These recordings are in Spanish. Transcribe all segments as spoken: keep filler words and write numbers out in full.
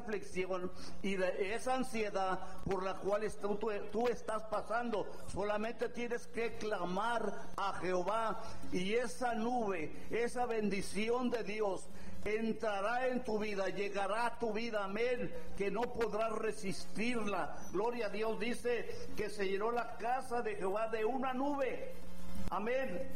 aflicción y de esa ansiedad por la cual tú, tú, tú estás pasando. Solamente tienes que clamar a Jehová y esa nube, esa bendición de Dios entrará en tu vida, llegará a tu vida, amén, que no podrás resistirla. Gloria a Dios. Dice que se llenó la casa de Jehová de una nube, amén.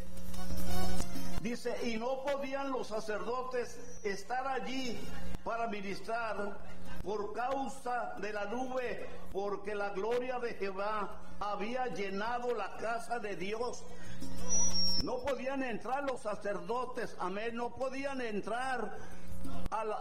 Dice, y no podían los sacerdotes estar allí para ministrar por causa de la nube, porque la gloria de Jehová había llenado la casa de Dios. No podían entrar los sacerdotes, amén, no podían entrar a, a,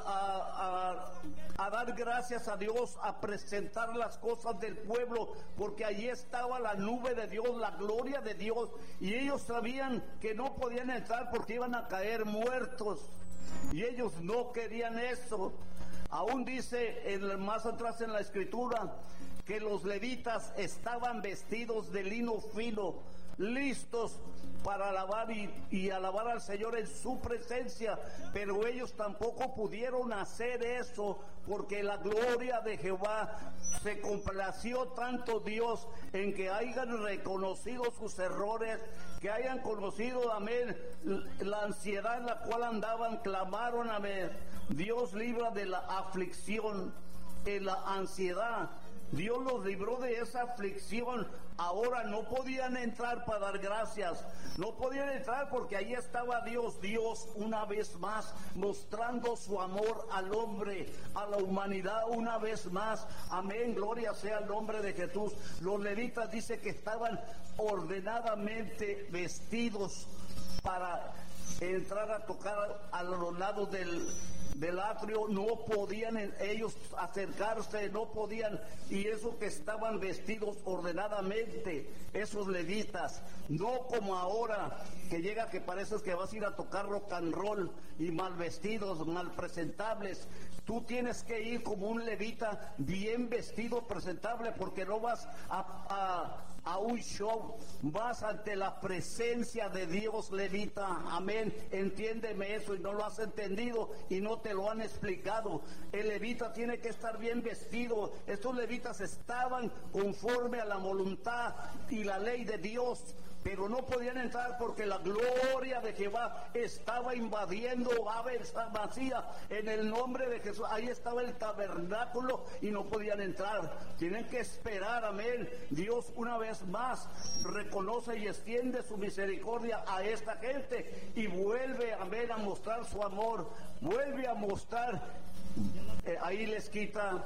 a, a dar gracias a Dios, a presentar las cosas del pueblo, porque allí estaba la nube de Dios, la gloria de Dios, y ellos sabían que no podían entrar porque iban a caer muertos, y ellos no querían eso. Aún dice en, más atrás en la escritura que los levitas estaban vestidos de lino fino, listos para alabar y, y alabar al Señor en su presencia, pero ellos tampoco pudieron hacer eso, porque la gloria de Jehová se complació tanto Dios en que hayan reconocido sus errores, que hayan conocido, amén, la ansiedad en la cual andaban, clamaron, amén. Dios libra de la aflicción, en la ansiedad. Dios los libró de esa aflicción. Ahora no podían entrar para dar gracias, no podían entrar porque ahí estaba Dios. Dios una vez más mostrando su amor al hombre, a la humanidad una vez más, amén, gloria sea el nombre de Jesús. Los levitas dice que estaban ordenadamente vestidos para entrar a tocar a los lados del del atrio. No podían ellos acercarse, no podían, y eso que estaban vestidos ordenadamente, esos levitas, no como ahora que llega que pareces que vas a ir a tocar rock and roll y mal vestidos, mal presentables. Tú tienes que ir como un levita, bien vestido, presentable, porque no vas a, a a un show, vas ante la presencia de Dios, levita, amén. Entiéndeme eso, y no lo has entendido y no te lo han explicado. El levita tiene que estar bien vestido. Estos levitas estaban conforme a la voluntad y la ley de Dios, pero no podían entrar porque la gloria de Jehová estaba invadiendo Ave Vacía en el nombre de Jesús. Ahí estaba el tabernáculo y no podían entrar. Tienen que esperar, amén. Dios una vez más reconoce y extiende su misericordia a esta gente y vuelve, amén, a mostrar su amor, vuelve a mostrar, eh, ahí les quita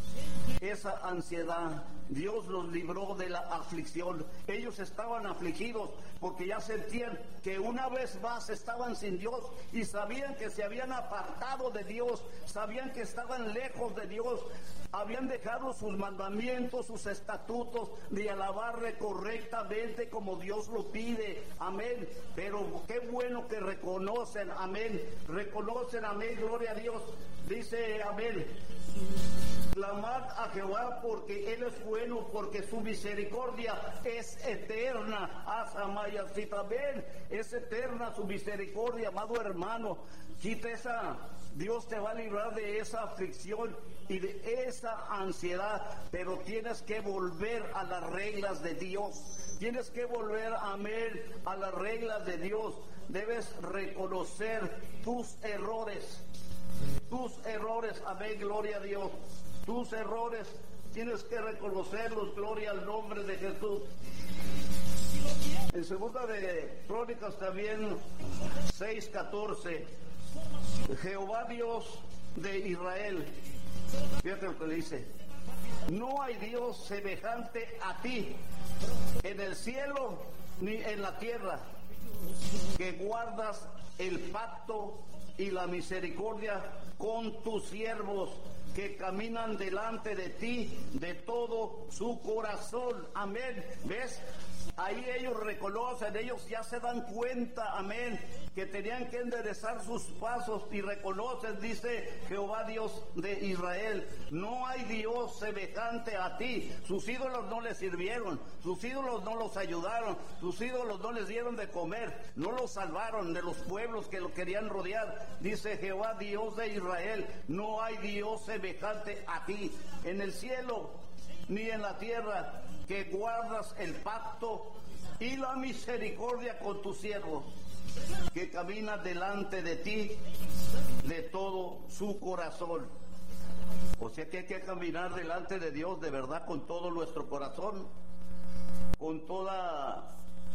esa ansiedad. Dios los libró de la aflicción. Ellos estaban afligidos porque ya sentían que una vez más estaban sin Dios y sabían que se habían apartado de Dios, sabían que estaban lejos de Dios, habían dejado sus mandamientos, sus estatutos de alabarle correctamente como Dios lo pide, amén. Pero qué bueno que reconocen, amén, reconocen, amén, gloria a Dios. Dice, amén, clamad a Jehová porque Él es bueno, porque su misericordia es eterna. Asamayasita, amén, es eterna su misericordia, amado hermano. Quita esa, Dios te va a librar de esa aflicción y de esa ansiedad, pero tienes que volver a las reglas de Dios. Tienes que volver, amén, a las reglas de Dios. Debes reconocer tus errores, tus errores, amén, gloria a Dios. Tus errores tienes que reconocerlos, gloria al nombre de Jesús. En segunda de Crónicas también seis catorce, Jehová Dios de Israel, fíjate lo que le dice: no hay Dios semejante a ti en el cielo ni en la tierra, que guardas el pacto y la misericordia con tus siervos que caminan delante de ti de todo su corazón. Amén. ¿Ves? Ahí ellos reconocen, ellos ya se dan cuenta, amén, que tenían que enderezar sus pasos y reconocen, dice Jehová Dios de Israel, no hay Dios semejante a ti. Sus ídolos no les sirvieron, sus ídolos no los ayudaron, sus ídolos no les dieron de comer, no los salvaron de los pueblos que lo querían rodear. Dice Jehová Dios de Israel, no hay Dios semejante semejante a ti en el cielo, ni en la tierra, que guardas el pacto y la misericordia con tus siervos, que camina delante de ti de todo su corazón. O sea que hay que caminar delante de Dios de verdad con todo nuestro corazón, con toda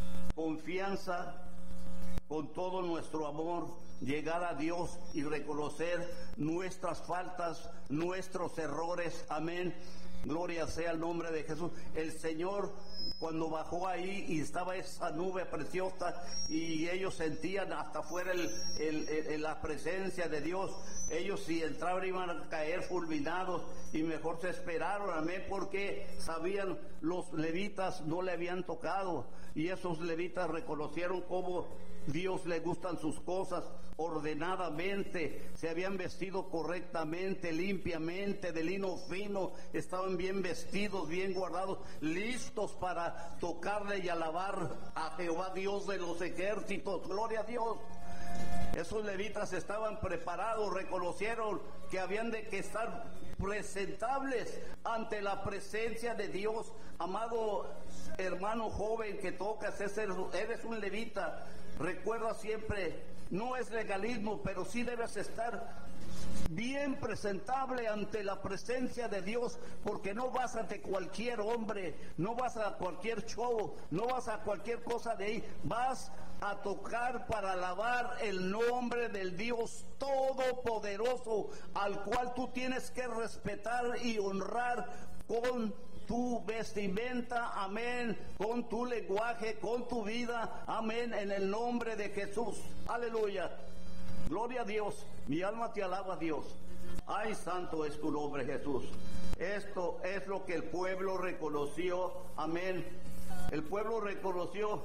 confianza, con todo nuestro amor, llegar a Dios y reconocer nuestras faltas, nuestros errores. Amén. Gloria sea el nombre de Jesús. El Señor, cuando bajó ahí y estaba esa nube preciosa y ellos sentían hasta fuera el, el, el, la presencia de Dios, ellos si entraban iban a caer fulminados y mejor se esperaron, amén, porque sabían los levitas no le habían tocado y esos levitas reconocieron cómo Dios le gustan sus cosas ordenadamente, se habían vestido correctamente, limpiamente, de lino fino, estaban bien vestidos, bien guardados, listos para tocarle y alabar a Jehová Dios de los ejércitos. Gloria a Dios. Esos levitas estaban preparados, reconocieron que habían de que estar presentables ante la presencia de Dios. Amado hermano joven que tocas, eres un levita, recuerda siempre, no es legalismo, pero sí debes estar bien presentable ante la presencia de Dios, porque no vas ante cualquier hombre, no vas a cualquier show, no vas a cualquier cosa de ahí, vas a tocar para alabar el nombre del Dios Todopoderoso, al cual tú tienes que respetar y honrar con tu vestimenta, amén, con tu lenguaje, con tu vida, amén, en el nombre de Jesús. Aleluya. Gloria a Dios. Mi alma te alaba, Dios. Ay, santo es tu nombre, Jesús. Esto es lo que el pueblo reconoció, amén. El pueblo reconoció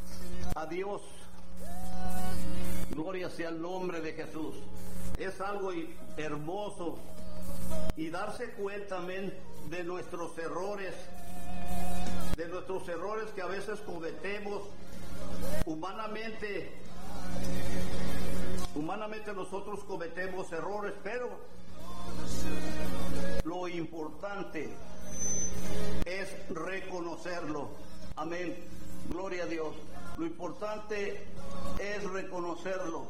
a Dios. Gloria sea el nombre de Jesús. Es algo hermoso. Y darse cuenta, amén, de nuestros errores, de nuestros errores que a veces cometemos humanamente. Humanamente nosotros cometemos errores, pero lo importante es reconocerlo. Amén. Gloria a Dios. Lo importante es reconocerlo.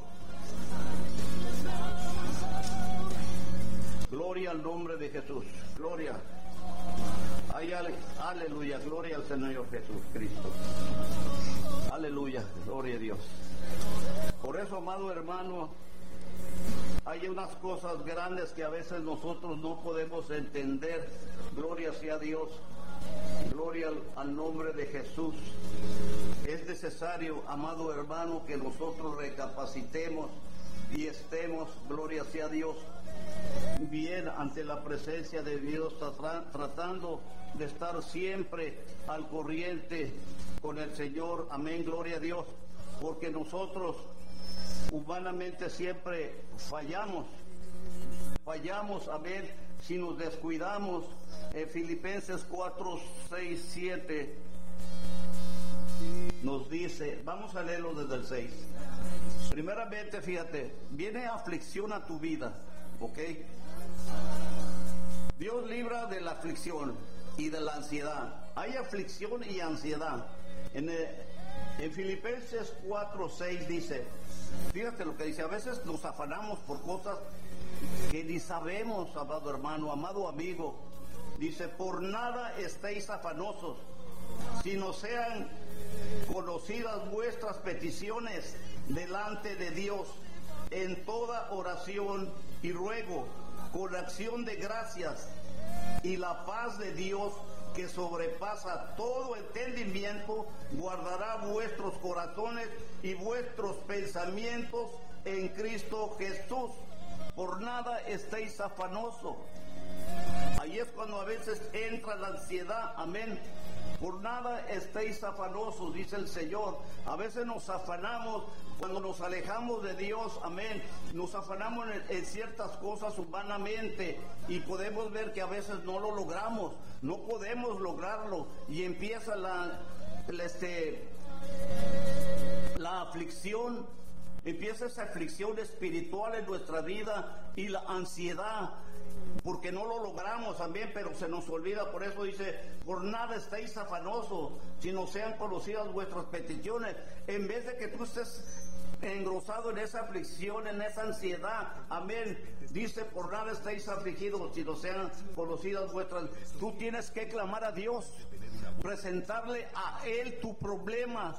Gloria al nombre de Jesús. Gloria. Ay, ale, aleluya. Gloria al Señor Jesús Cristo. Aleluya. Gloria a Dios. Por eso, amado hermano, hay unas cosas grandes que a veces nosotros no podemos entender. Gloria sea a Dios. Gloria al, al nombre de Jesús. Es necesario, amado hermano, que nosotros recapacitemos y estemos, gloria sea a Dios, bien ante la presencia de Dios, tra- tratando de estar siempre al corriente con el Señor. Amén, gloria a Dios, porque nosotros humanamente siempre fallamos, fallamos, amén, si nos descuidamos. En Filipenses cuatro, seis, siete nos dice, vamos a leerlo desde el seis. Primeramente, fíjate, viene aflicción a tu vida, ¿ok? Dios libra de la aflicción y de la ansiedad. Hay aflicción y ansiedad. En, el, en Filipenses cuatro, seis dice, fíjate lo que dice, a veces nos afanamos por cosas que ni sabemos, amado hermano, amado amigo. Dice, por nada estéis afanosos, sino sean conocidas vuestras peticiones delante de Dios en toda oración y ruego, con acción de gracias, y la paz de Dios, que sobrepasa todo entendimiento, guardará vuestros corazones y vuestros pensamientos en Cristo Jesús. Por nada estéis afanosos. Ahí es cuando a veces entra la ansiedad, amén. Por nada estéis afanosos, dice el Señor. A veces nos afanamos cuando nos alejamos de Dios, amén. Nos afanamos en, en ciertas cosas humanamente y podemos ver que a veces no lo logramos, no podemos lograrlo y empieza la, la, este, la aflicción, empieza esa aflicción espiritual en nuestra vida y la ansiedad. porque no lo logramos también, pero se nos olvida. Por eso dice, por nada estéis afanosos, sino sean conocidas vuestras peticiones. En vez de que tú estés engrosado en esa aflicción, en esa ansiedad, amén, dice, por nada estéis afligidos, sino sean conocidas vuestras. Tú tienes que clamar a Dios, presentarle a Él tu problema.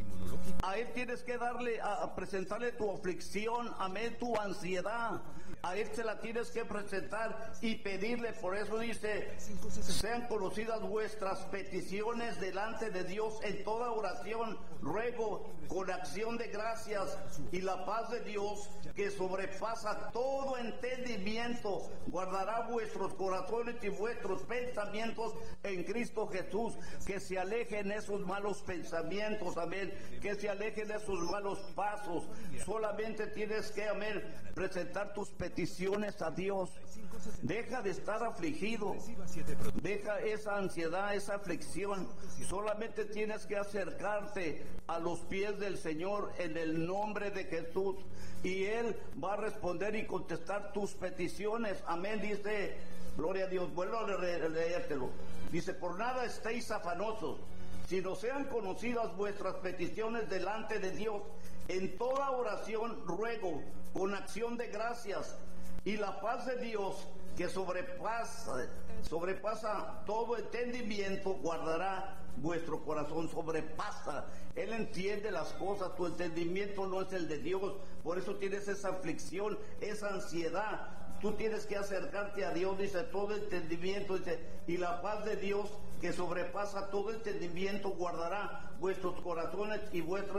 A Él tienes que darle, a, a presentarle tu aflicción, amén, tu ansiedad. A Él se la tienes que presentar y pedirle. Por eso dice, sean conocidas vuestras peticiones delante de Dios en toda oración, ruego con acción de gracias, y la paz de Dios, que sobrepasa todo entendimiento, guardará vuestros corazones y vuestros pensamientos en Cristo Jesús. Que se alejen esos malos pensamientos, amén, que se alejen esos malos pasos. Solamente tienes que, amén, presentar tus peticiones a Dios. Deja de estar afligido, deja esa ansiedad, esa aflicción. Solamente tienes que acercarte a los pies del Señor en el nombre de Jesús, y Él va a responder y contestar tus peticiones. Amén. Dice, gloria a Dios, vuelvo a leértelo. Dice, por nada estéis afanosos, sino sean conocidas vuestras peticiones delante de Dios en toda oración, ruego con acción de gracias, y la paz de Dios, que sobrepasa sobrepasa todo entendimiento, guardará vuestro corazón. Sobrepasa, Él entiende las cosas. Tu entendimiento no es el de Dios, por eso tienes esa aflicción, esa ansiedad. Tú tienes que acercarte a Dios, dice, todo entendimiento, dice, y la paz de Dios, que sobrepasa todo entendimiento, guardará vuestros corazones y vuestros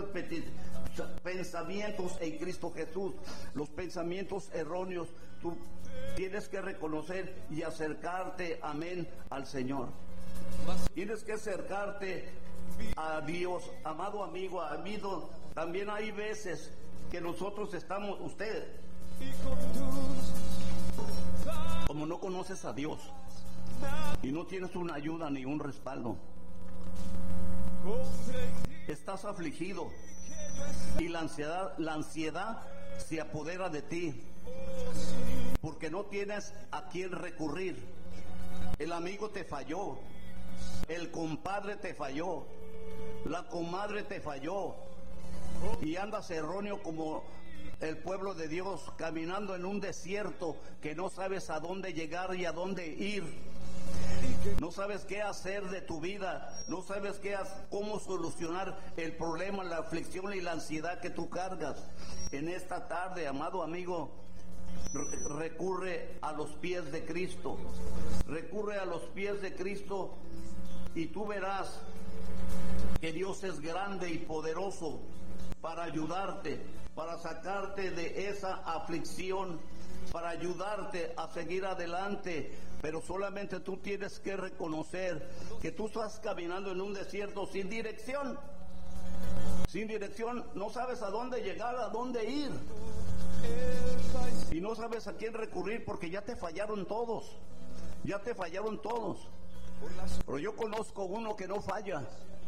pensamientos en Cristo Jesús. Los pensamientos erróneos, tú tienes que reconocer y acercarte, amén, al Señor. Tienes que acercarte a Dios, amado amigo, amigo. También hay veces que nosotros estamos, usted, como no conoces a Dios y no tienes una ayuda ni un respaldo, estás afligido y la ansiedad, la ansiedad se apodera de ti porque no tienes a quién recurrir. El amigo te falló, el compadre te falló, la comadre te falló, y andas erróneo como el pueblo de Dios, caminando en un desierto que no sabes a dónde llegar y a dónde ir. No sabes qué hacer de tu vida, no sabes qué, cómo solucionar el problema, la aflicción y la ansiedad que tú cargas. En esta tarde, amado amigo, recurre a los pies de Cristo, recurre a los pies de Cristo, y tú verás que Dios es grande y poderoso para ayudarte, para sacarte de esa aflicción, para ayudarte a seguir adelante. Pero solamente tú tienes que reconocer que tú estás caminando en un desierto sin dirección, sin dirección, no sabes a dónde llegar, a dónde ir, y no sabes a quién recurrir porque ya te fallaron todos, ya te fallaron todos. Pero yo conozco uno que no falla.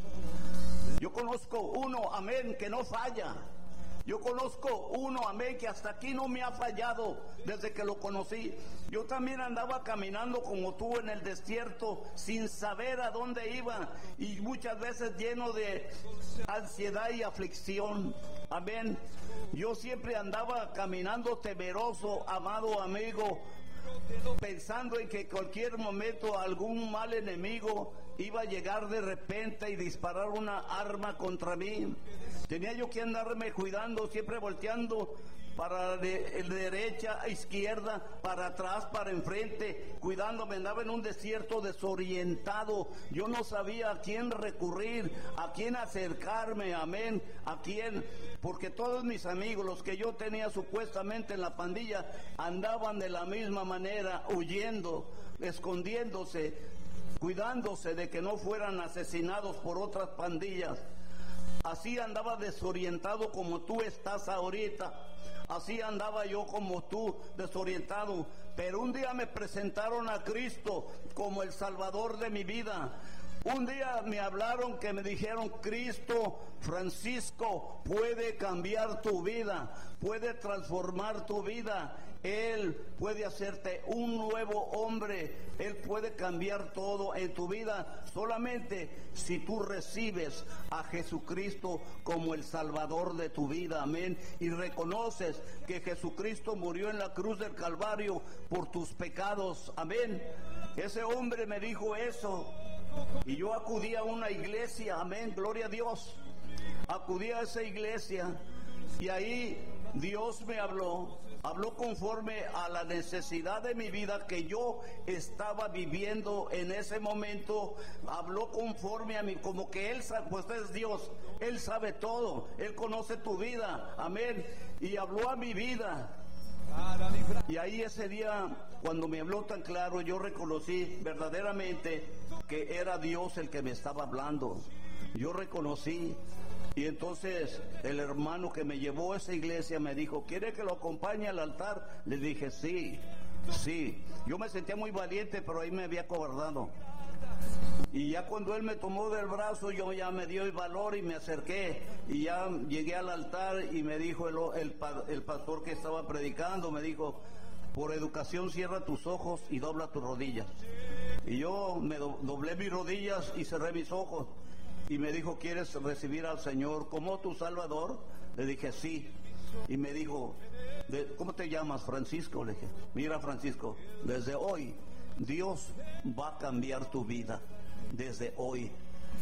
Yo conozco uno, amén, que no falla. Yo conozco uno, amén, que hasta aquí no me ha fallado desde que lo conocí. Yo también andaba caminando como tú en el desierto sin saber a dónde iba, y muchas veces lleno de ansiedad y aflicción. Amén. Yo siempre andaba caminando temeroso, amado amigo, pensando en que en cualquier momento algún mal enemigo iba a llegar de repente y disparar una arma contra mí. Tenía yo que andarme cuidando, siempre volteando para de, de derecha a izquierda, para atrás, para enfrente, cuidándome. Andaba en un desierto desorientado. Yo no sabía a quién recurrir, a quién acercarme, amén, a quién, porque todos mis amigos, los que yo tenía supuestamente en la pandilla, andaban de la misma manera, huyendo, escondiéndose, cuidándose de que no fueran asesinados por otras pandillas. Así andaba desorientado como tú estás ahorita. Así andaba yo como tú, desorientado. Pero un día me presentaron a Cristo como el Salvador de mi vida. Un día me hablaron que me dijeron, Cristo Francisco puede cambiar tu vida, puede transformar tu vida. Él puede hacerte un nuevo hombre. Él puede cambiar todo en tu vida solamente si tú recibes a Jesucristo como el Salvador de tu vida. Amén. Y reconoces que Jesucristo murió en la cruz del Calvario por tus pecados. Amén. Ese hombre me dijo eso. Y yo acudí a una iglesia. Amén. Gloria a Dios. Acudí a esa iglesia. Y ahí Dios me habló. Habló conforme a la necesidad de mi vida que yo estaba viviendo en ese momento. Habló conforme a mí, como que Él sabe, pues es Dios, Él sabe todo, Él conoce tu vida, amén. Y habló a mi vida. Y ahí ese día, cuando me habló tan claro, yo reconocí verdaderamente que era Dios el que me estaba hablando. Yo reconocí. Y entonces el hermano que me llevó a esa iglesia me dijo, ¿quiere que lo acompañe al altar? Le dije, sí, sí. Yo me sentía muy valiente, pero ahí me había acobardado. Y ya cuando él me tomó del brazo, yo ya me dio el valor y me acerqué. Y ya llegué al altar y me dijo el, el, el pastor que estaba predicando, me dijo, por educación cierra tus ojos y dobla tus rodillas. Y yo me do, doblé mis rodillas y cerré mis ojos. Y me dijo, ¿quieres recibir al Señor como tu Salvador? Le dije, sí. Y me dijo, ¿cómo te llamas? Francisco. Le dije, mira Francisco, desde hoy Dios va a cambiar tu vida. Desde hoy.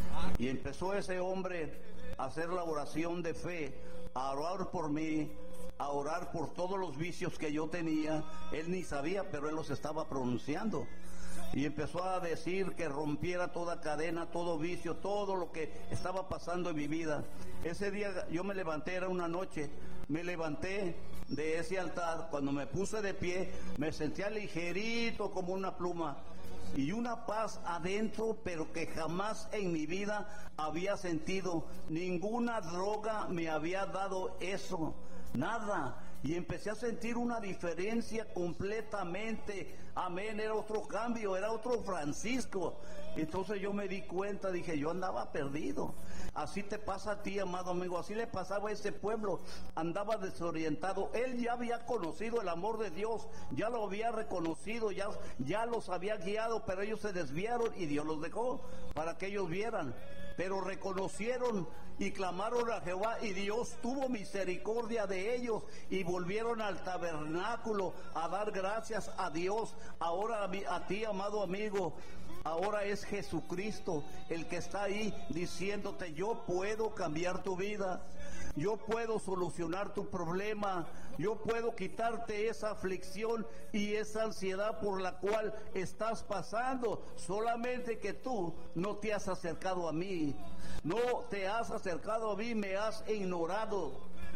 Y empezó ese hombre a hacer la oración de fe, a orar por mí, a orar por todos los vicios que yo tenía. Él ni sabía, pero él los estaba pronunciando. Y empezó a decir que rompiera toda cadena, todo vicio, todo lo que estaba pasando en mi vida. Ese día yo me levanté, era una noche, me levanté de ese altar. Cuando me puse de pie, me sentía ligerito como una pluma. Y una paz adentro, pero que jamás en mi vida había sentido. Ninguna droga me había dado eso, nada. Y empecé a sentir una diferencia completamente. Amén, era otro cambio, era otro Francisco. Entonces yo me di cuenta, dije, yo andaba perdido. Así te pasa a ti, amado amigo, así le pasaba a ese pueblo. Andaba desorientado. Él ya había conocido el amor de Dios, ya lo había reconocido, ya, ya los había guiado, pero ellos se desviaron y Dios los dejó para que ellos vieran. Pero reconocieron y clamaron a Jehová y Dios tuvo misericordia de ellos y volvieron al tabernáculo a dar gracias a Dios. Ahora a, a ti, amado amigo, ahora es Jesucristo el que está ahí diciéndote, yo puedo cambiar tu vida, yo puedo solucionar tu problema, yo puedo quitarte esa aflicción y esa ansiedad por la cual estás pasando, solamente que tú no te has acercado a mí, no te has acercado a mí, me has ignorado.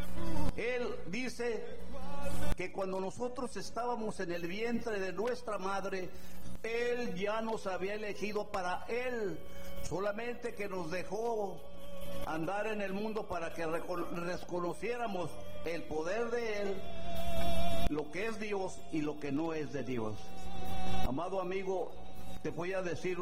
Él dice que cuando nosotros estábamos en el vientre de nuestra madre, Él ya nos había elegido para Él, solamente que nos dejó andar en el mundo para que reconociéramos el poder de Él, lo que es Dios y lo que no es de Dios. Amado amigo, te voy a decir,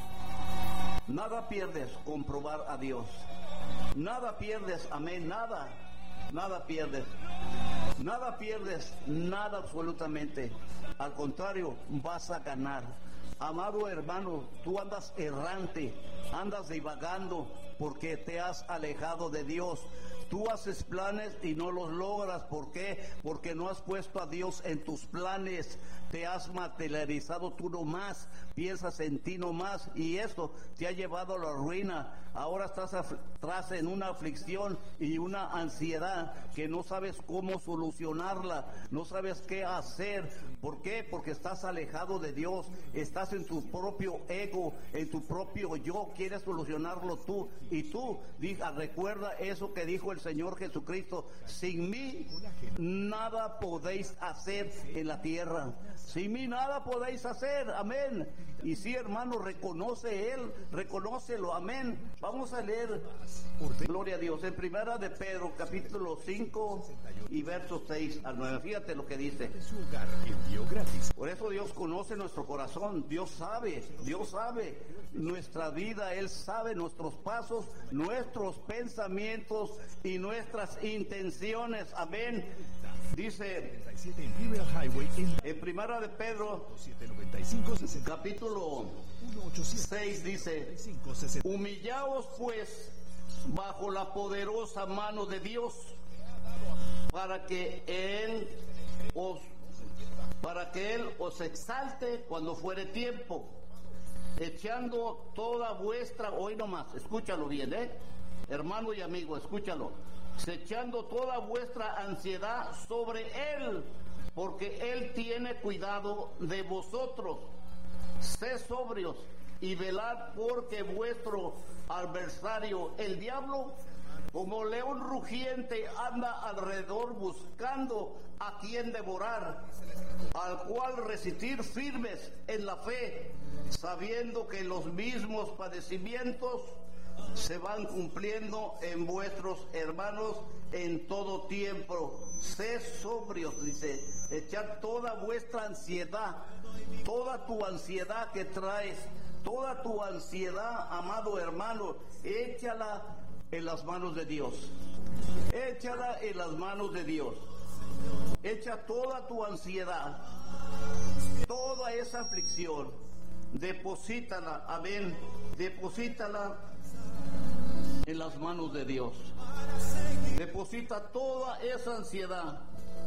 nada pierdes con probar a Dios, nada pierdes, amén, nada, nada pierdes, nada pierdes, nada absolutamente, al contrario, vas a ganar. Amado hermano, tú andas errante, andas divagando porque te has alejado de Dios. Tú haces planes y no los logras. ¿Por qué? Porque no has puesto a Dios en tus planes. Te has materializado tú nomás, piensas en ti nomás y esto te ha llevado a la ruina. Ahora estás atrás en una aflicción y una ansiedad que no sabes cómo solucionarla, no sabes qué hacer. ¿Por qué? Porque estás alejado de Dios, estás en tu propio ego, en tu propio yo, quieres solucionarlo tú. Y tú, diga, recuerda eso que dijo el Señor Jesucristo, sin mí nada podéis hacer en la tierra. Sin mí nada podéis hacer, amén. Y sí, hermano, reconoce él, reconócelo, amén. Vamos a leer, gloria a Dios, en primera de Pedro, capítulo cinco y versos seis al nueve. Fíjate lo que dice. Por eso Dios conoce nuestro corazón, Dios sabe, Dios sabe nuestra vida, Él sabe nuestros pasos, nuestros pensamientos y nuestras intenciones, amén. Dice en primera de Pedro capítulo seis, dice: humillaos pues bajo la poderosa mano de Dios, para que Él os para que Él os exalte cuando fuere tiempo, echando toda vuestra, hoy nomás, escúchalo bien, eh, hermano y amigo, escúchalo, echando toda vuestra ansiedad sobre Él, porque Él tiene cuidado de vosotros. Sed sobrios y velad, porque vuestro adversario, el diablo, como león rugiente, anda alrededor buscando a quien devorar, al cual resistir firmes en la fe, sabiendo que los mismos padecimientos se van cumpliendo en vuestros hermanos en todo tiempo. Sed sobrios, dice, echad toda vuestra ansiedad, toda tu ansiedad que traes, toda tu ansiedad, amado hermano, échala en las manos de Dios. Échala en las manos de Dios. Echa toda tu ansiedad, toda esa aflicción, deposítala, amén, deposítala en las manos de Dios. Deposita toda esa ansiedad,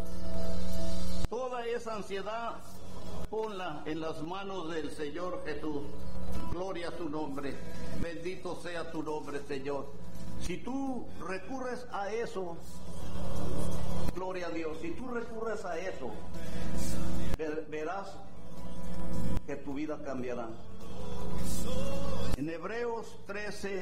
toda esa ansiedad, ponla en las manos del Señor Jesús. Gloria a tu nombre, bendito sea tu nombre, Señor. Si tú recurres a eso, gloria a Dios, si tú recurres a eso, ver, verás que tu vida cambiará. En Hebreos trece,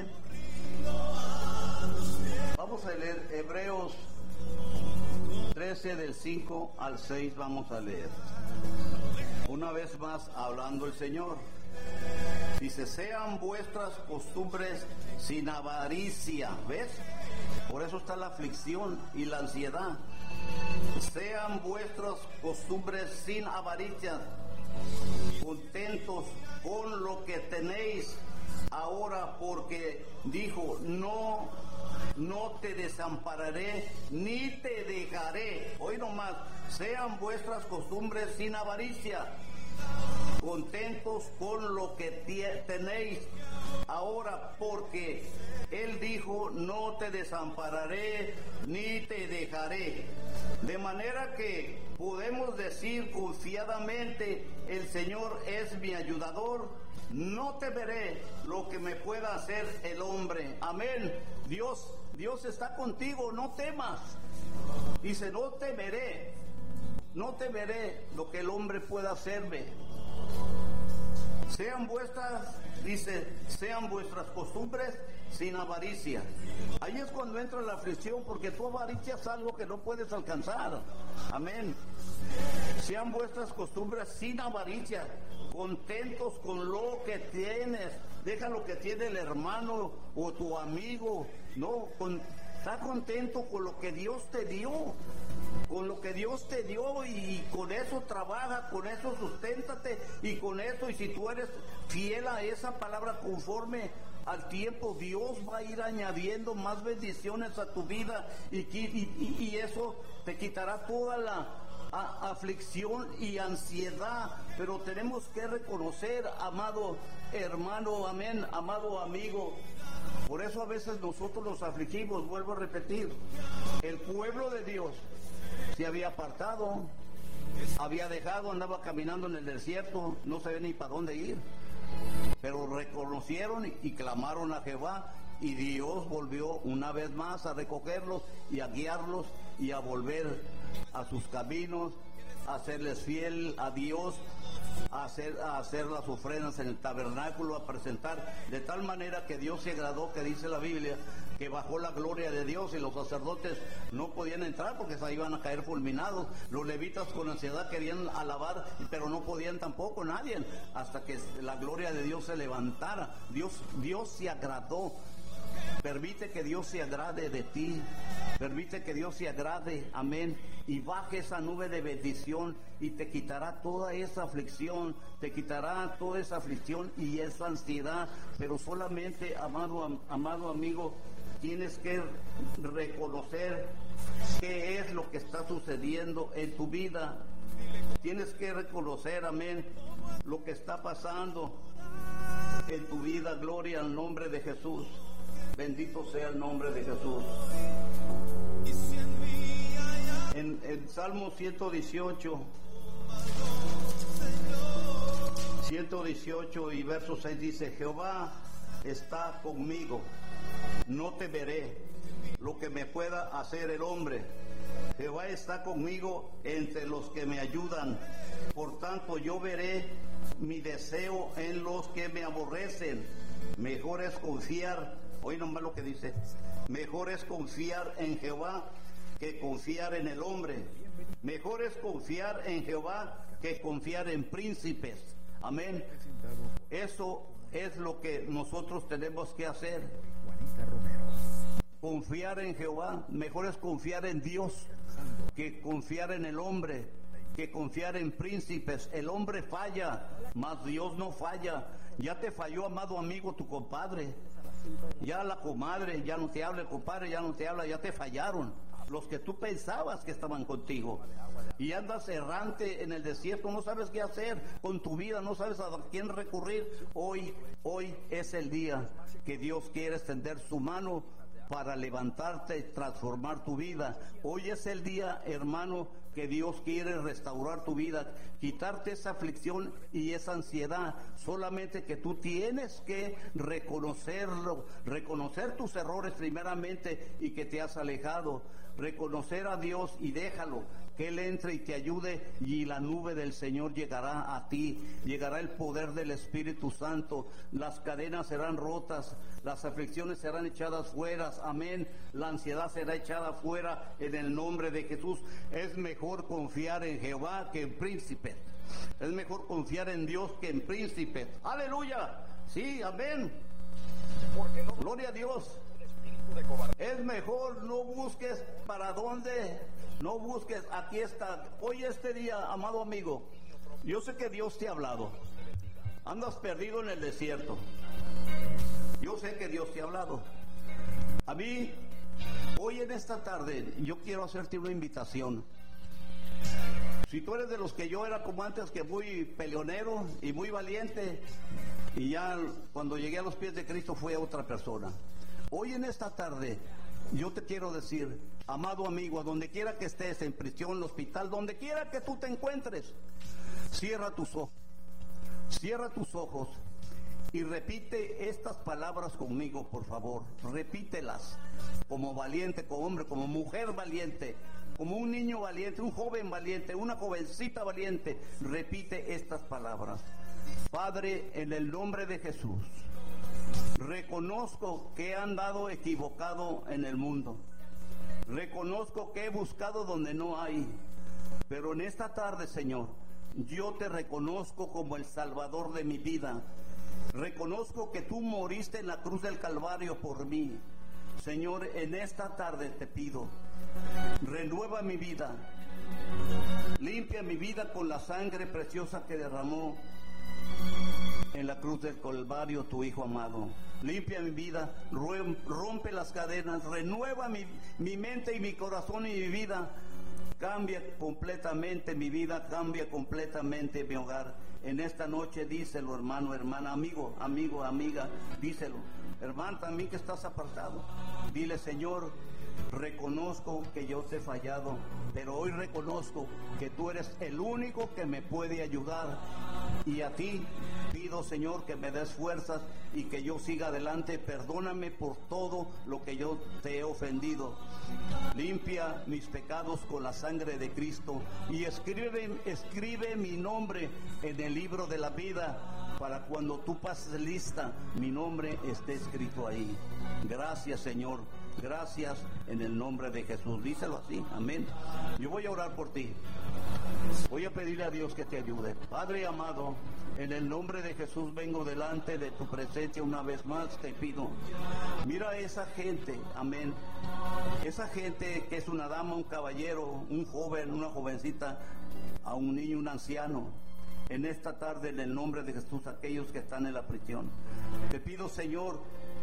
vamos a leer Hebreos trece del cinco al seis, vamos a leer. Una vez más hablando el Señor. Dice: sean vuestras costumbres sin avaricia. ¿Ves? Por eso está la aflicción y la ansiedad. Sean vuestras costumbres sin avaricia, contentos con lo que tenéis ahora, porque dijo: no, no te desampararé ni te dejaré. Hoy nomás, sean vuestras costumbres sin avaricia, contentos con lo que tenéis ahora, porque Él dijo: no te desampararé ni te dejaré. De manera que podemos decir confiadamente: el Señor es mi ayudador, no temeré lo que me pueda hacer el hombre. Amén. Dios, Dios está contigo, no temas. Dice: no temeré, no temeré lo que el hombre pueda hacerme. Sean vuestras, dice, sean vuestras costumbres sin avaricia. Ahí es cuando entra la aflicción, porque tu avaricia es algo que no puedes alcanzar. Amén. Sean vuestras costumbres sin avaricia, contentos con lo que tienes. Deja lo que tiene el hermano o tu amigo. No, con, está contento con lo que Dios te dio. Con lo que Dios te dio, y con eso trabaja, con eso susténtate, y con eso, y si tú eres fiel a esa palabra, conforme al tiempo, Dios va a ir añadiendo más bendiciones a tu vida, y, y, y eso te quitará toda la a, aflicción y ansiedad. Pero tenemos que reconocer, amado hermano, amén, amado amigo. Por eso a veces nosotros nos afligimos. Vuelvo a repetir, el pueblo de Dios se había apartado, había dejado, andaba caminando en el desierto, no sabía ni para dónde ir, pero reconocieron y clamaron a Jehová, y Dios volvió una vez más a recogerlos y a guiarlos y a volver a sus caminos a serles fiel a Dios, a hacer, a hacer las ofrendas en el tabernáculo, a presentar, de tal manera que Dios se agradó, que dice la Biblia, que bajó la gloria de Dios y los sacerdotes no podían entrar porque se iban a caer fulminados. Los levitas con ansiedad querían alabar, pero no podían tampoco nadie, hasta que la gloria de Dios se levantara. Dios, Dios se agradó. Permite que Dios se agrade de ti, permite que Dios se agrade, amén, y baje esa nube de bendición y te quitará toda esa aflicción, te quitará toda esa aflicción y esa ansiedad, pero solamente, amado, am, amado amigo, tienes que reconocer qué es lo que está sucediendo en tu vida, tienes que reconocer, amén, lo que está pasando en tu vida. Gloria al nombre de Jesús. Bendito sea el nombre de Jesús. En el Salmo ciento dieciocho, ciento dieciocho y verso seis dice: Jehová está conmigo, no temeré lo que me pueda hacer el hombre. Jehová está conmigo entre los que me ayudan. Por tanto, yo veré mi deseo en los que me aborrecen. Mejor es confiar, oye nomás lo que dice, mejor es confiar en Jehová que confiar en el hombre. Mejor es confiar en Jehová que confiar en príncipes. Amén. Eso es lo que nosotros tenemos que hacer. Confiar en Jehová. Mejor es confiar en Dios que confiar en el hombre, que confiar en príncipes. El hombre falla, mas Dios no falla. Ya te falló, amado amigo, tu compadre. Ya la comadre ya no te habla, el compadre ya no te habla, ya te fallaron. Los que tú pensabas que estaban contigo. Y andas errante en el desierto, no sabes qué hacer con tu vida, no sabes a quién recurrir. Hoy, hoy es el día que Dios quiere extender su mano para levantarte y transformar tu vida. Hoy es el día, hermano, que Dios quiere restaurar tu vida, quitarte esa aflicción y esa ansiedad. Solamente que tú tienes que reconocerlo, reconocer tus errores primeramente y que te has alejado, reconocer a Dios y déjalo que Él entre y te ayude, y la nube del Señor llegará a ti, llegará el poder del Espíritu Santo, las cadenas serán rotas, las aflicciones serán echadas fuera, amén, la ansiedad será echada fuera en el nombre de Jesús. Es mejor confiar en Jehová que en príncipes, es mejor confiar en Dios que en príncipes. Aleluya, sí, amén, gloria a Dios. Es mejor, no busques para dónde, no busques, aquí está. Hoy este día, amado amigo, yo sé que Dios te ha hablado. Andas perdido en el desierto. Yo sé que Dios te ha hablado. A mí, hoy en esta tarde, yo quiero hacerte una invitación. Si tú eres de los que yo era como antes, que muy peleonero y muy valiente, y ya cuando llegué a los pies de Cristo fui a otra persona. Hoy en esta tarde yo te quiero decir, amado amigo, a donde quiera que estés, en prisión, en el hospital, donde quiera que tú te encuentres, cierra tus ojos, cierra tus ojos y repite estas palabras conmigo, por favor. Repítelas como valiente, como hombre, como mujer valiente, como un niño valiente, un joven valiente, una jovencita valiente. Repite estas palabras. Padre, en el nombre de Jesús, reconozco que he andado equivocado en el mundo. Reconozco que he buscado donde no hay. Pero en esta tarde, Señor, yo te reconozco como el Salvador de mi vida. Reconozco que tú moriste en la cruz del Calvario por mí. Señor, en esta tarde te pido, renueva mi vida. Limpia mi vida con la sangre preciosa que derramó en la cruz del Calvario tu Hijo amado. Limpia mi vida, rompe las cadenas, renueva mi, mi mente y mi corazón y mi vida. Cambia completamente mi vida, cambia completamente mi hogar. En esta noche díselo, hermano, hermana, amigo, amigo, amiga, díselo. Hermano, también que estás apartado, dile: Señor, reconozco que yo te he fallado, pero hoy reconozco que tú eres el único que me puede ayudar, y a ti pido pido, Señor, que me des fuerzas y que yo siga adelante. Perdóname por todo lo que yo te he ofendido. Limpia mis pecados con la sangre de Cristo y escribe, escribe mi nombre en el libro de la vida, para cuando tú pases lista, mi nombre esté escrito ahí. Gracias, Señor. Gracias en el nombre de Jesús. Díselo así, amén. Yo voy a orar por ti. Voy a pedirle a Dios que te ayude. Padre amado, en el nombre de Jesús vengo delante de tu presencia una vez más. Te pido, mira a esa gente, amén. Esa gente que es una dama, un caballero, un joven, una jovencita, a un niño, un anciano. En esta tarde, en el nombre de Jesús, aquellos que están en la prisión, te pido, Señor,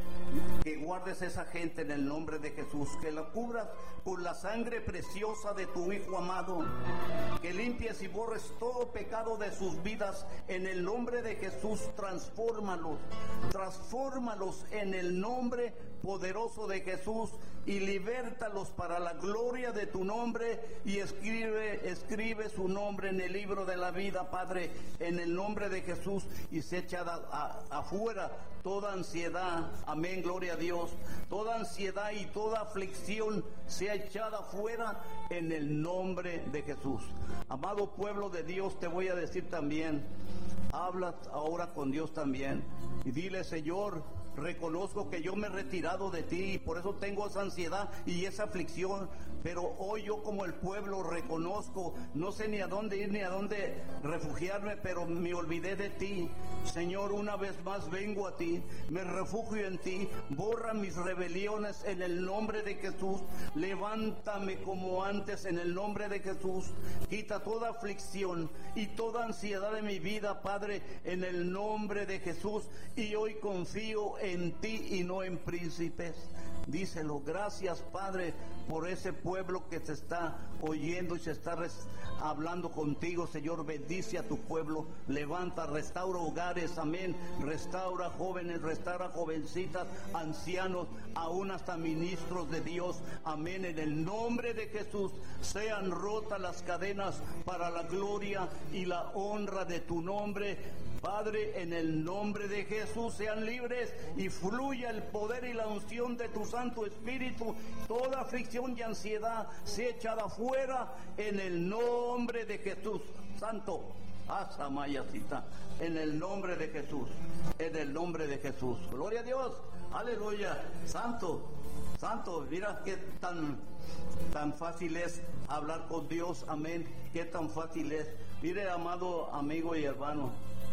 que guardes a esa gente en el nombre de Jesús, que la cubras con la sangre preciosa de tu Hijo amado, que limpies y borres todo pecado de sus vidas en el nombre de Jesús. Transfórmalos, transfórmalos en el nombre poderoso de Jesús y libértalos para la gloria de tu nombre, y escribe, escribe su nombre en el libro de la vida, Padre, en el nombre de Jesús, y se echa a, a, afuera toda ansiedad, amén, gloria a Dios, toda ansiedad y toda aflicción sea echada afuera en el nombre de Jesús. Amado pueblo de Dios, te voy a decir también, habla ahora con Dios también y dile: Señor, reconozco que yo me he retirado de ti y por eso tengo esa ansiedad y esa aflicción, pero hoy yo como el pueblo reconozco, no sé ni a dónde ir ni a dónde refugiarme, pero me olvidé de ti. Señor, una vez más vengo a ti, me refugio en ti, borra mis rebeliones en el nombre de Jesús, levántame como antes en el nombre de Jesús, quita toda aflicción y toda ansiedad de mi vida, Padre, en el nombre de Jesús, y hoy confío en ti y no en príncipes. Díselo. Gracias, Padre, por ese pueblo que se está oyendo y se está res- hablando contigo. Señor, bendice a tu pueblo, levanta, restaura hogares, amén, restaura jóvenes, restaura jovencitas, ancianos, aún hasta ministros de Dios, amén, en el nombre de Jesús. Sean rotas las cadenas para la gloria y la honra de tu nombre, Padre, en el nombre de Jesús. Sean libres y fluya el poder y la unción de tu Santo Espíritu. Toda aflicción y ansiedad sea echada fuera en el nombre de Jesús. Santo, asa mayacita, en el nombre de Jesús, en el nombre de Jesús. Gloria a Dios, aleluya. Santo, santo, mira qué tan, tan fácil es hablar con Dios, amén, qué tan fácil es. Mire, amado amigo y hermano,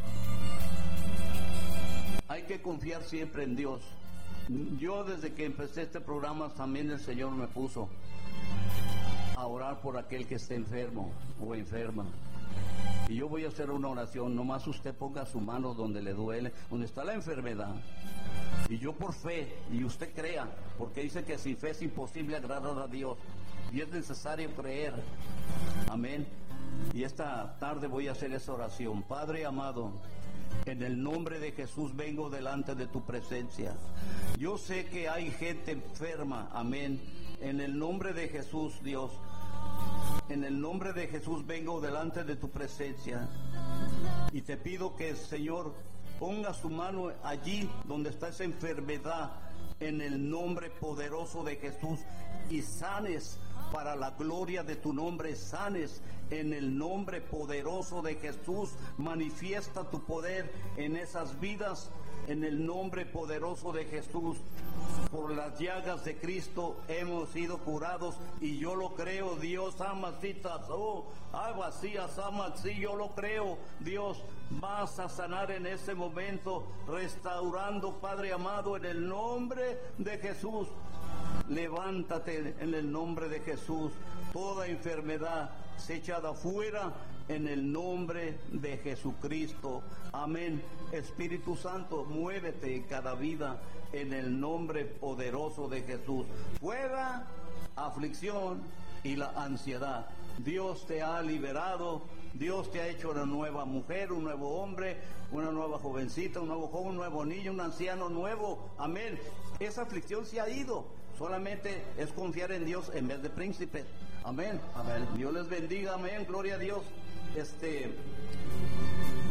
hay que confiar siempre en Dios. Yo desde que empecé este programa también el Señor me puso a orar por aquel que esté enfermo o enferma. Y yo voy a hacer una oración, nomás usted ponga su mano donde le duele, donde está la enfermedad. Y yo por fe, y usted crea, porque dice que sin fe es imposible agradar a Dios. Y es necesario creer. Amén. Y esta tarde voy a hacer esa oración. Padre amado, en el nombre de Jesús vengo delante de tu presencia. Yo sé que hay gente enferma, amén. En el nombre de Jesús, Dios, en el nombre de Jesús vengo delante de tu presencia. Y te pido que, Señor, ponga su mano allí donde está esa enfermedad, en el nombre poderoso de Jesús, y sanes para la gloria de tu nombre, sanes en el nombre poderoso de Jesús. Manifiesta tu poder en esas vidas, en el nombre poderoso de Jesús. Por las llagas de Cristo hemos sido curados, y yo lo creo, Dios. Amasitas, oh, ay, vacías, amas, sí, yo lo creo, Dios. Vas a sanar en ese momento, restaurando, Padre amado, en el nombre de Jesús. Levántate en el nombre de Jesús. Toda enfermedad se echada fuera en el nombre de Jesucristo. Amén. Espíritu Santo, muévete en cada vida en el nombre poderoso de Jesús. Fuera aflicción y la ansiedad. Dios te ha liberado. Dios te ha hecho una nueva mujer, un nuevo hombre, una nueva jovencita, un nuevo joven, un nuevo niño, un anciano nuevo. Amén. Esa aflicción se ha ido. Solamente es confiar en Dios en vez de príncipes. Amén. Amén. Dios les bendiga. Amén. Gloria a Dios. Este,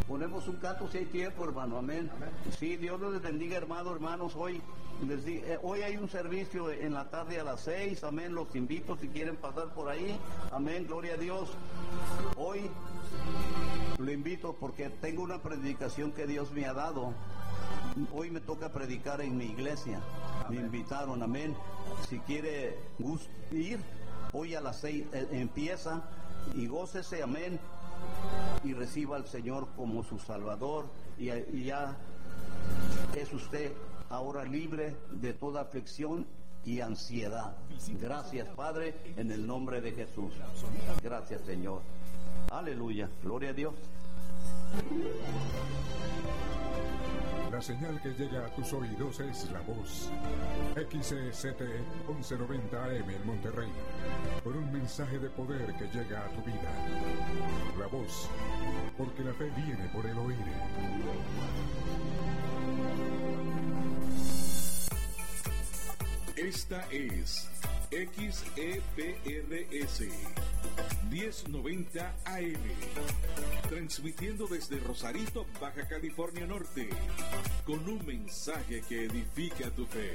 Ponemos un canto si hay tiempo, hermano, amén. Amén. Sí, Dios les bendiga, hermano, hermanos. Hoy les di, eh, hoy hay un servicio en la tarde a las seis, amén. Los invito si quieren pasar por ahí, amén, gloria a Dios. Hoy lo invito porque tengo una predicación que Dios me ha dado. Hoy me toca predicar en mi iglesia. Amén. Me invitaron, amén. Si quiere ir, hoy a las seis eh, empieza y gócese, amén. Y reciba al Señor como su Salvador y, y ya es usted ahora libre de toda aflicción y ansiedad. Gracias, Padre, en el nombre de Jesús. Gracias, Señor. Aleluya, gloria a Dios. La señal que llega a tus oídos es la voz X C C T once noventa A M en Monterrey, con un mensaje de poder que llega a tu vida. La voz, porque la fe viene por el oír. Esta es X E P R S diez noventa A M, transmitiendo desde Rosarito, Baja California Norte, con un mensaje que edifica tu fe.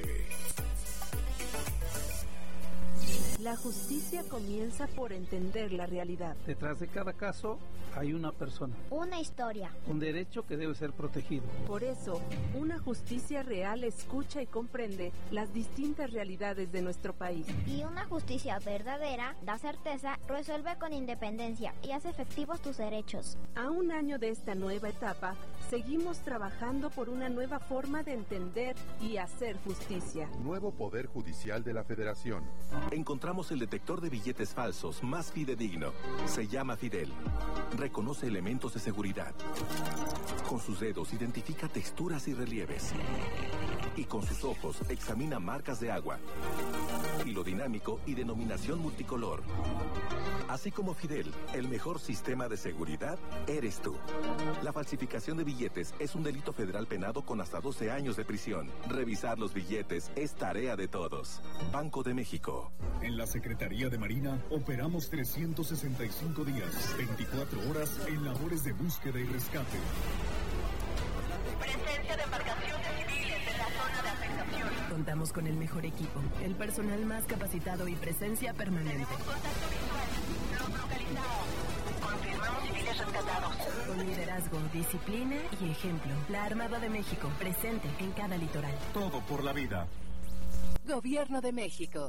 La justicia comienza por entender la realidad. Detrás de cada caso hay una persona. Una historia. Un derecho que debe ser protegido. Por eso, una justicia real escucha y comprende las distintas realidades de nuestro país. Y una justicia verdadera da certeza, resuelve con independencia y hace efectivos tus derechos. A un año de esta nueva etapa, seguimos trabajando por una nueva forma de entender y hacer justicia. Nuevo Poder Judicial de la Federación. Encontramos el detector de billetes falsos más fidedigno. Se llama Fidel. Reconoce elementos de seguridad. Con sus dedos identifica texturas y relieves. Y con sus ojos examina marcas de agua, hilo dinámico y denominación multicolor. Así como Fidel, el mejor sistema de seguridad eres tú. La falsificación de billetes es un delito federal penado con hasta doce años de prisión. Revisar los billetes es tarea de todos. Banco de México. En la Secretaría de Marina operamos trescientos sesenta y cinco días, veinticuatro horas en labores de búsqueda y rescate. Presencia de embarcaciones civiles en la zona de afectación. Contamos con el mejor equipo, el personal más capacitado y presencia permanente. Tenemos contacto visual. Los localizamos. Confirmamos civiles rescatados. Con liderazgo, disciplina y ejemplo. La Armada de México, presente en cada litoral. Todo por la vida. Gobierno de México.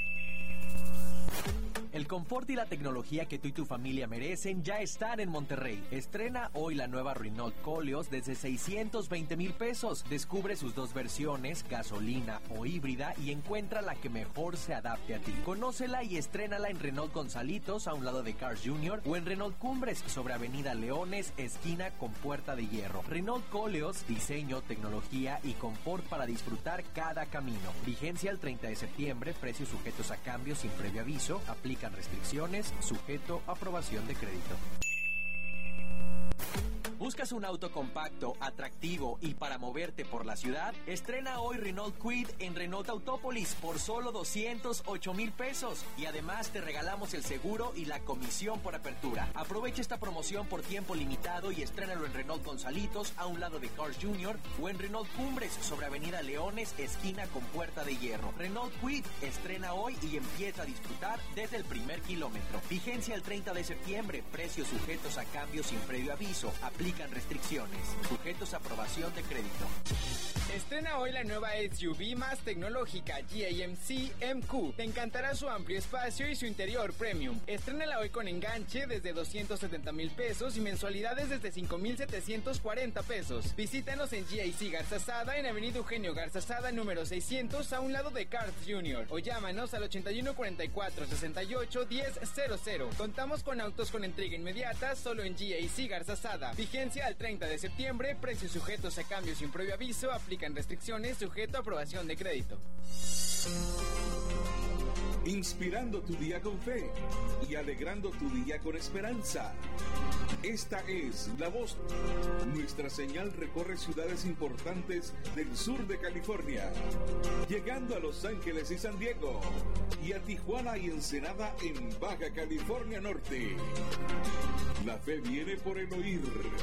El confort y la tecnología que tú y tu familia merecen ya están en Monterrey. Estrena hoy la nueva Renault Koleos desde seiscientos veinte mil pesos. Descubre sus dos versiones, gasolina o híbrida, y encuentra la que mejor se adapte a ti. Conócela y estrénala en Renault Gonzalitos, a un lado de Cars Junior, o en Renault Cumbres, sobre Avenida Leones, esquina con Puerta de Hierro. Renault Koleos, diseño, tecnología y confort para disfrutar cada camino. Vigencia el treinta de septiembre, precios sujetos a cambios sin previo aviso. Aplican restricciones, sujeto a aprobación de crédito. ¿Buscas un auto compacto, atractivo y para moverte por la ciudad? Estrena hoy Renault Kwid en Renault Autópolis por solo doscientos ocho mil pesos. Y además te regalamos el seguro y la comisión por apertura. Aprovecha esta promoción por tiempo limitado y estrénalo en Renault Gonzalitos, a un lado de Cars Junior, o en Renault Cumbres, sobre Avenida Leones, esquina con Puerta de Hierro. Renault Kwid estrena hoy y empieza a disfrutar desde el primer kilómetro. Vigencia el treinta de septiembre. Precios sujetos a cambios sin previo aviso. Aplican restricciones. Sujetos a aprobación de crédito. Estrena hoy la nueva S U V más tecnológica G A M C M Q. Te encantará su amplio espacio y su interior premium. Estrénala hoy con enganche desde doscientos setenta mil pesos y mensualidades desde cinco mil setecientos cuarenta pesos. Visítanos en G A C Garzazada, en Avenida Eugenio Garzazada número seiscientos, a un lado de Cars Junior, o llámanos al ochenta y uno cuarenta y cuatro sesenta y ocho diez cero cero. Contamos con autos con entrega inmediata solo en G A C Garzazada. Vigencia al treinta de septiembre, precios sujetos a cambios sin previo aviso, aplican restricciones, sujeto a aprobación de crédito. inspirando tu día con fe y alegrando tu día con esperanza. Esta es La Voz. Nuestra señal recorre ciudades importantes del sur de California, llegando a Los Ángeles y San Diego, y a Tijuana y Ensenada en Baja California Norte. La fe viene por el oír.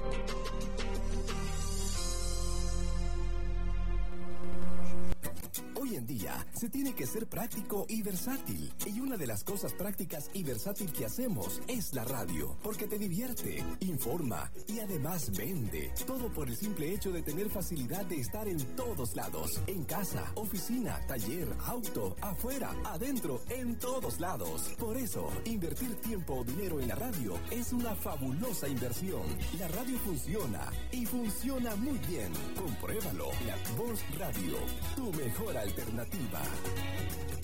Hoy en día se tiene que ser práctico y versátil. Y una de las cosas prácticas y versátil que hacemos es la radio, porque te divierte, informa y además vende. Todo por el simple hecho de tener facilidad de estar en todos lados. En casa, oficina, taller, auto, afuera, adentro, en todos lados. Por eso, invertir tiempo o dinero en la radio es una fabulosa inversión. La radio funciona y funciona muy bien. Compruébalo. La Voz Radio, tu mejor alternativa.